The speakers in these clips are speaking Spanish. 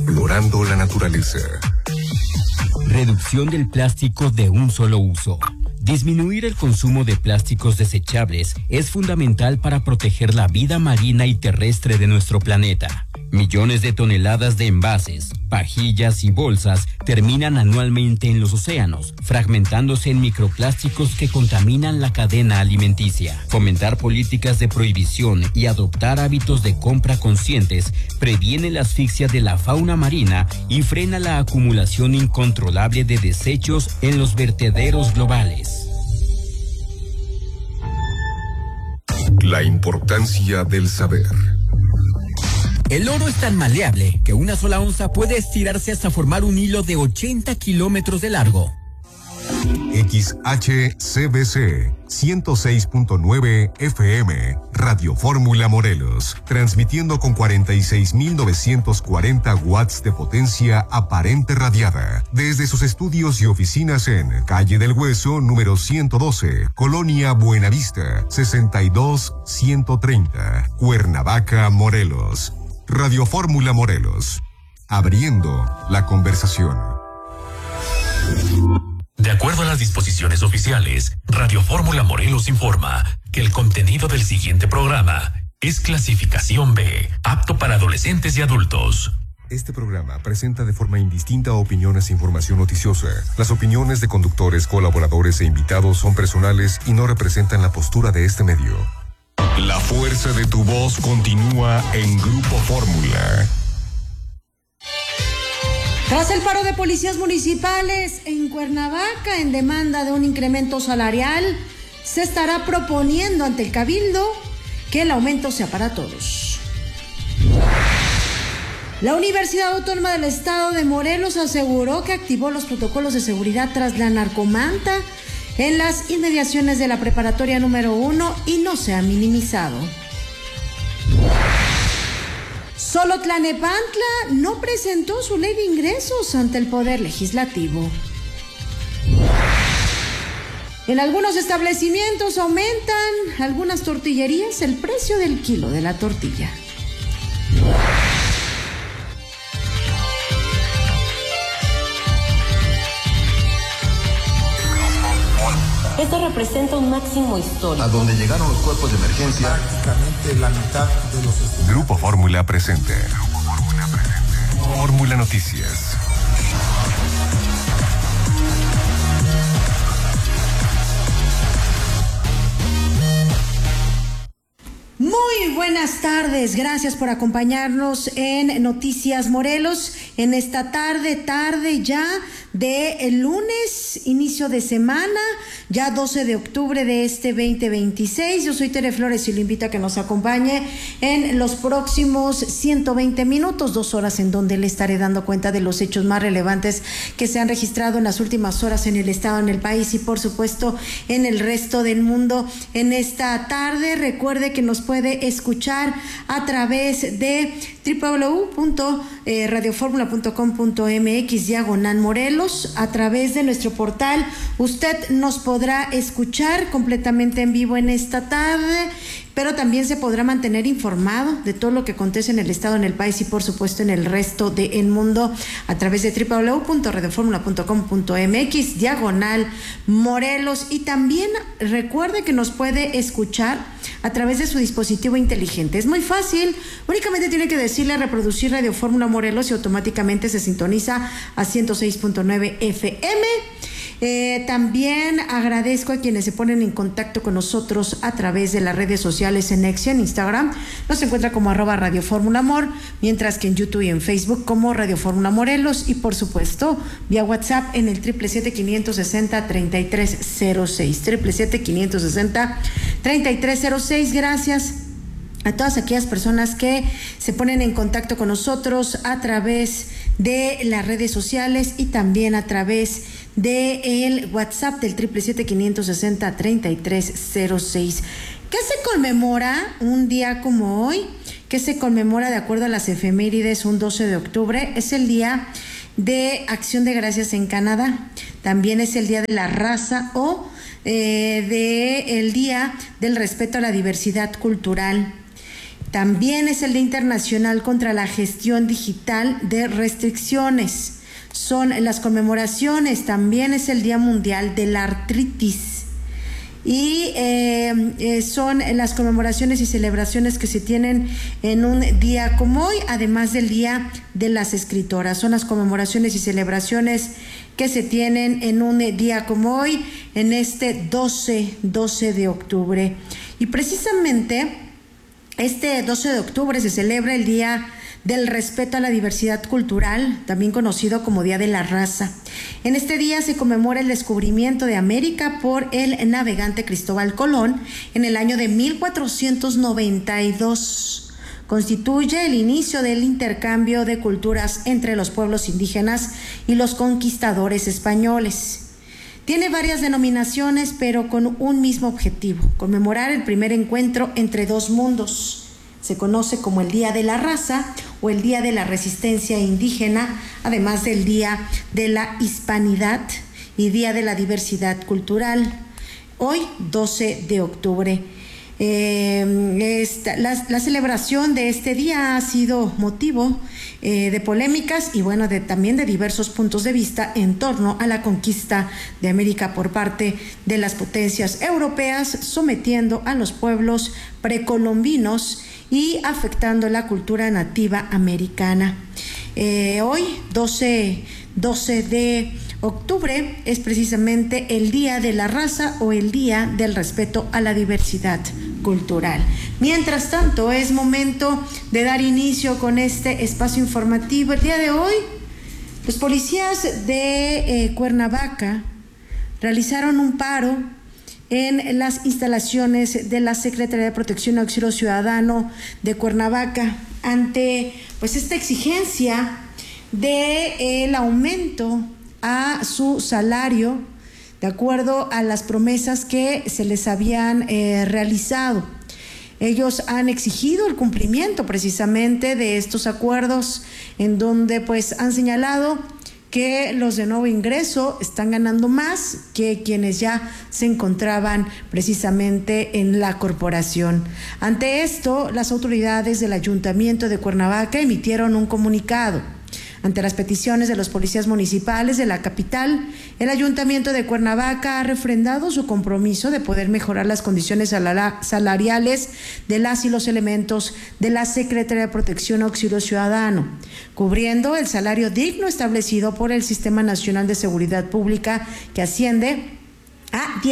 explorando la naturaleza. Reducción del plástico de un solo uso. Disminuir el consumo de plásticos desechables es fundamental para proteger la vida marina y terrestre de nuestro planeta. Millones de toneladas de envases, pajillas y bolsas terminan anualmente en los océanos, fragmentándose en microplásticos que contaminan la cadena alimenticia. Fomentar políticas de prohibición y adoptar hábitos de compra conscientes previene la asfixia de la fauna marina y frena la acumulación incontrolable de desechos en los vertederos globales. La importancia del saber. El oro es tan maleable que una sola onza puede estirarse hasta formar un hilo de 80 kilómetros de largo. XHCBC 106.9 FM, Radio Fórmula Morelos, transmitiendo con 46.940 watts de potencia aparente radiada, desde sus estudios y oficinas en Calle del Hueso, número 112, Colonia Buenavista, 62130, Cuernavaca, Morelos. Radio Fórmula Morelos, abriendo la conversación. De acuerdo a las disposiciones oficiales, Radio Fórmula Morelos informa que el contenido del siguiente programa es clasificación B, apto para adolescentes y adultos. Este programa presenta de forma indistinta opiniones e información noticiosa. Las opiniones de conductores, colaboradores e invitados son personales y no representan la postura de este medio. La fuerza de tu voz continúa en Grupo Fórmula. Tras el paro de policías municipales en Cuernavaca en demanda de un incremento salarial, se estará proponiendo ante el Cabildo que el aumento sea para todos. La Universidad Autónoma del Estado de Morelos aseguró que activó los protocolos de seguridad tras la narcomanta en las inmediaciones de la preparatoria número 1 y no se ha minimizado. Xolotlanepantla no presentó su ley de ingresos ante el Poder Legislativo. En algunos establecimientos aumentan algunas tortillerías el precio del kilo de la tortilla. Esto representa un máximo histórico. A donde llegaron los cuerpos de emergencia. Prácticamente la mitad de los estudiantes. Grupo Fórmula presente. Fórmula Noticias. Muy buenas tardes, gracias por acompañarnos en Noticias Morelos en esta tarde ya de el lunes, inicio de semana, ya 12 de octubre de este 2026. Yo soy Tere Flores y lo invito a que nos acompañe en los próximos 120 minutos, 2 horas en donde le estaré dando cuenta de los hechos más relevantes que se han registrado en las últimas horas en el estado, en el país y por supuesto en el resto del mundo. En esta tarde recuerde que nos puede escuchar a través de www.radioformula.com.mx/Morelos. A través de nuestro portal usted nos podrá escuchar completamente en vivo en esta tarde, pero también se podrá mantener informado de todo lo que acontece en el estado, en el país y por supuesto en el resto del mundo a través de www.radioformula.com.mx/Morelos. Y también recuerde que nos puede escuchar a través de su dispositivo inteligente. Es muy fácil, únicamente tiene que decirle a reproducir Radio Fórmula Morelos y automáticamente se sintoniza a 106.9 FM. También agradezco a quienes se ponen en contacto con nosotros a través de las redes sociales. En X, en Instagram nos encuentra como @Radio Fórmula Mor, mientras que en YouTube y en Facebook como Radio Fórmula Morelos y por supuesto vía WhatsApp en el 777-560-3306 777-560-3306. Gracias a todas aquellas personas que se ponen en contacto con nosotros a través de las redes sociales y también a través de el WhatsApp del 777-560-3306. ¿Qué se conmemora un día como hoy? ¿Qué se conmemora de acuerdo a las efemérides un 12 de octubre? Es el Día de Acción de Gracias en Canadá. También es el Día de la Raza o el Día del Respeto a la Diversidad Cultural. También es el Día Internacional contra la Gestión Digital de Restricciones. Son las conmemoraciones. También es el Día Mundial de la Artritis. Y son las conmemoraciones y celebraciones que se tienen en un día como hoy, además del Día de las Escritoras. Son las conmemoraciones y celebraciones que se tienen en un día como hoy, en este 12 de octubre. Y precisamente este 12 de octubre se celebra el Día del Respeto a la Diversidad Cultural, también conocido como Día de la Raza. En este día se conmemora el descubrimiento de América por el navegante Cristóbal Colón en el año de 1492. Constituye el inicio del intercambio de culturas entre los pueblos indígenas y los conquistadores españoles. Tiene varias denominaciones, pero con un mismo objetivo: conmemorar el primer encuentro entre dos mundos. Se conoce como el Día de la Raza o el Día de la Resistencia Indígena, además del Día de la Hispanidad y Día de la Diversidad Cultural. Hoy, 12 de octubre. La celebración de este día ha sido motivo de polémicas y también de diversos puntos de vista en torno a la conquista de América por parte de las potencias europeas, sometiendo a los pueblos precolombinos y afectando la cultura nativa americana. Hoy, 12 de octubre, es precisamente el Día de la Raza o el Día del Respeto a la Diversidad Cultural. Mientras tanto, es momento de dar inicio con este espacio informativo. El día de hoy, los policías de Cuernavaca realizaron un paro en las instalaciones de la Secretaría de Protección y Auxilio Ciudadano de Cuernavaca ante esta exigencia de el aumento a su salario de acuerdo a las promesas que se les habían realizado. Ellos han exigido el cumplimiento precisamente de estos acuerdos, en donde han señalado que los de nuevo ingreso están ganando más que quienes ya se encontraban precisamente en la corporación. Ante esto, las autoridades del Ayuntamiento de Cuernavaca emitieron un comunicado. Ante las peticiones de los policías municipales de la capital, el Ayuntamiento de Cuernavaca ha refrendado su compromiso de poder mejorar las condiciones salariales de las y los elementos de la Secretaría de Protección y Auxilio Ciudadano, cubriendo el salario digno establecido por el Sistema Nacional de Seguridad Pública, que asciende a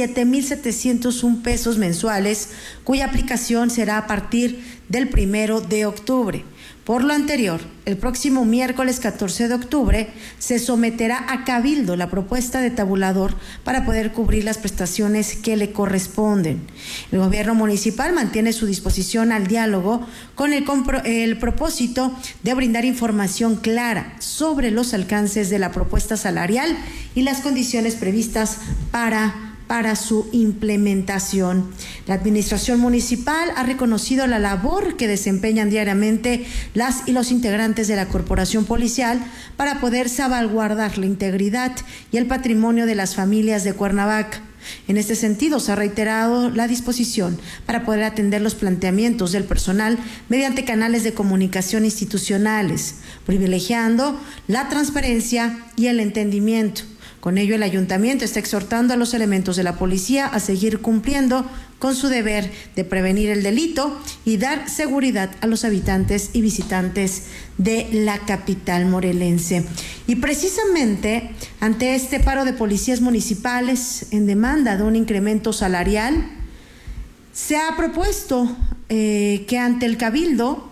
17,701 pesos mensuales, cuya aplicación será a partir del 1 de octubre. Por lo anterior, el próximo miércoles 14 de octubre se someterá a Cabildo la propuesta de tabulador para poder cubrir las prestaciones que le corresponden. El gobierno municipal mantiene su disposición al diálogo con el propósito de brindar información clara sobre los alcances de la propuesta salarial y las condiciones previstas para su implementación. La administración municipal ha reconocido la labor que desempeñan diariamente las y los integrantes de la corporación policial para poder salvaguardar la integridad y el patrimonio de las familias de Cuernavaca. En este sentido, se ha reiterado la disposición para poder atender los planteamientos del personal mediante canales de comunicación institucionales, privilegiando la transparencia y el entendimiento. Con ello, el ayuntamiento está exhortando a los elementos de la policía a seguir cumpliendo con su deber de prevenir el delito y dar seguridad a los habitantes y visitantes de la capital morelense. Y precisamente ante este paro de policías municipales en demanda de un incremento salarial, se ha propuesto que ante el Cabildo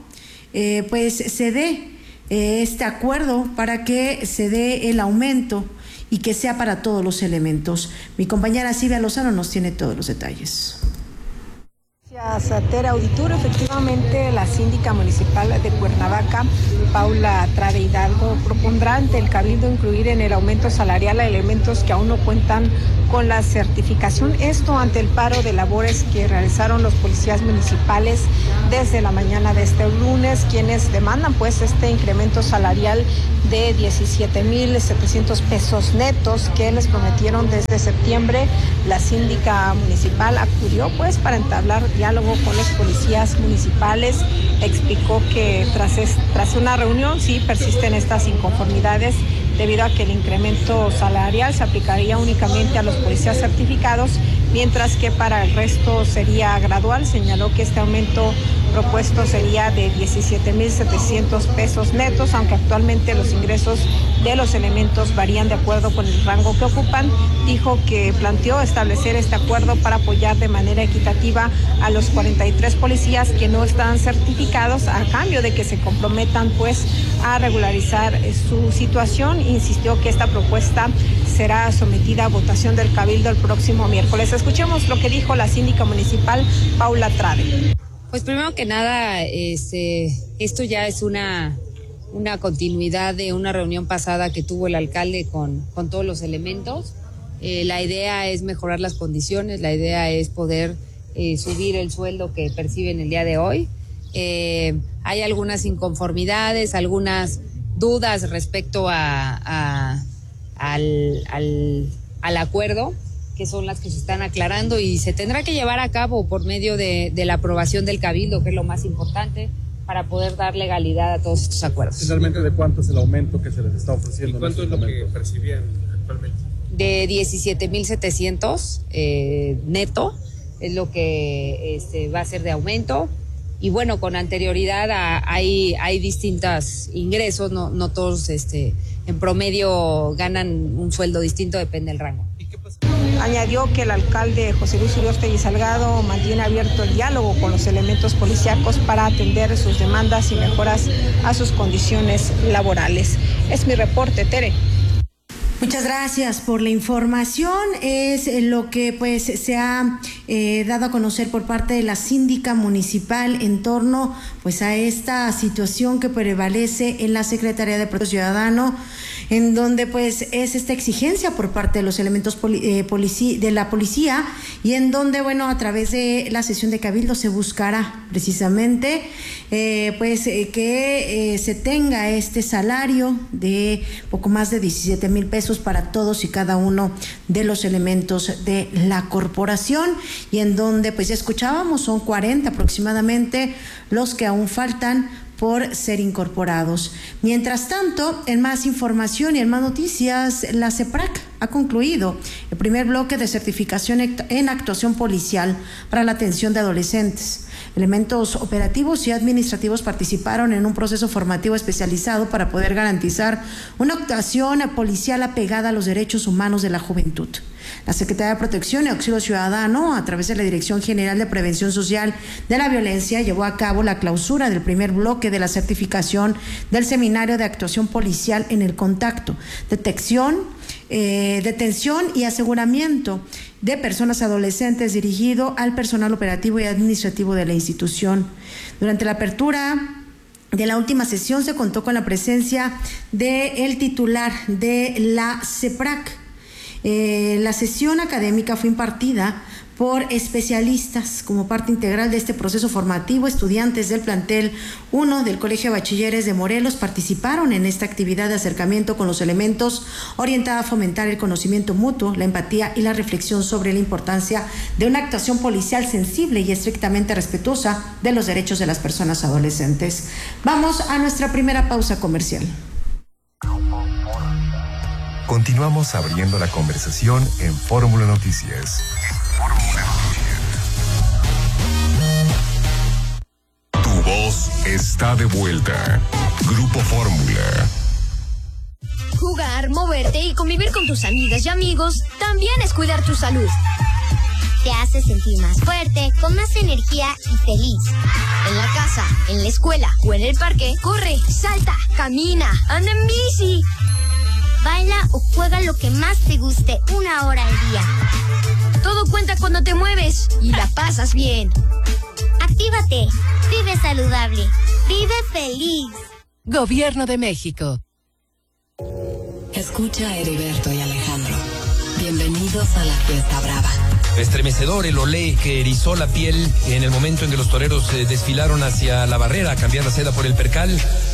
se dé este acuerdo para que se dé el aumento y que sea para todos los elementos. Mi compañera Silvia Lozano nos tiene todos los detalles. Gracias, Tere Auditorio. Efectivamente, la síndica municipal de Cuernavaca, Paula Trade Hidalgo, propondrá ante el Cabildo incluir en el aumento salarial a elementos que aún no cuentan con la certificación. Esto ante el paro de labores que realizaron los policías municipales desde la mañana de este lunes, quienes demandan este incremento salarial de 17,700 pesos netos que les prometieron desde septiembre. La síndica municipal acudió para entablar diálogo diálogo con los policías municipales. Explicó que tras una reunión sí persisten estas inconformidades debido a que el incremento salarial se aplicaría únicamente a los policías certificados, mientras que para el resto sería gradual. Señaló que este aumento propuesto sería de 17,700 pesos netos, aunque actualmente los ingresos de los elementos varían de acuerdo con el rango que ocupan. Dijo que planteó establecer este acuerdo para apoyar de manera equitativa a los 43 policías que no están certificados, a cambio de que se comprometan pues a regularizar su situación. Insistió que esta propuesta será sometida a votación del Cabildo el próximo miércoles. Escuchemos lo que dijo la síndica municipal Paula Trade. Pues primero que nada, esto ya es una continuidad de una reunión pasada que tuvo el alcalde con todos los elementos. La idea es mejorar las condiciones, la idea es poder subir el sueldo que perciben el día de hoy. Hay algunas inconformidades, algunas dudas respecto al acuerdo, que son las que se están aclarando y se tendrá que llevar a cabo por medio de la aprobación del Cabildo, que es lo más importante para poder dar legalidad a todos estos acuerdos. ¿Finalmente de cuánto es el aumento que se les está ofreciendo? ¿Y cuánto es lo que percibían actualmente? De 17,700 neto es lo que va a ser de aumento. Y bueno, con anterioridad hay distintos ingresos, no todos en promedio ganan un sueldo distinto, depende del rango. Añadió que el alcalde José Luis Uriostegui Salgado mantiene abierto el diálogo con los elementos policíacos para atender sus demandas y mejoras a sus condiciones laborales. Es mi reporte, Tere. Muchas gracias por la información. Es lo que pues se ha dado a conocer por parte de la síndica municipal en torno pues a esta situación que prevalece en la Secretaría de Protección Ciudadano, en donde pues es esta exigencia por parte de los elementos de la policía, y en donde bueno, a través de la sesión de Cabildo se buscará precisamente que se tenga este salario de poco más de 17,000 pesos para todos y cada uno de los elementos de la corporación, y en donde pues ya escuchábamos, son 40 aproximadamente los que aún faltan por ser incorporados. Mientras tanto, en más información y en más noticias, la CEPRAC ha concluido el primer bloque de certificación en actuación policial para la atención de adolescentes. Elementos operativos y administrativos participaron en un proceso formativo especializado para poder garantizar una actuación policial apegada a los derechos humanos de la juventud. La Secretaría de Protección y Auxilio Ciudadano, a través de la Dirección General de Prevención Social de la Violencia, llevó a cabo la clausura del primer bloque de la certificación del Seminario de Actuación Policial en el Contacto, Detención y Aseguramiento de Personas Adolescentes, dirigido al personal operativo y administrativo de la institución. Durante la apertura de la última sesión se contó con la presencia del titular de la CEPRAC. La sesión académica fue impartida por especialistas como parte integral de este proceso formativo. Estudiantes del plantel 1 del Colegio de Bachilleres de Morelos participaron en esta actividad de acercamiento con los elementos, orientada a fomentar el conocimiento mutuo, la empatía y la reflexión sobre la importancia de una actuación policial sensible y estrictamente respetuosa de los derechos de las personas adolescentes. Vamos a nuestra primera pausa comercial. Continuamos abriendo la conversación en Fórmula Noticias. Tu voz está de vuelta. Grupo Fórmula. Jugar, moverte y convivir con tus amigas y amigos también es cuidar tu salud. Te hace sentir más fuerte, con más energía y feliz. En la casa, en la escuela o en el parque, corre, salta, camina, anda en bici. Baila o juega lo que más te guste 1 hora al día. Todo cuenta cuando te mueves y la pasas bien. Actívate, vive saludable, vive feliz. Gobierno de México. Escucha a Heriberto y Alejandro. Bienvenidos a la fiesta brava. Estremecedor el olé que erizó la piel en el momento en que los toreros desfilaron hacia la barrera a cambiar la seda por el percal.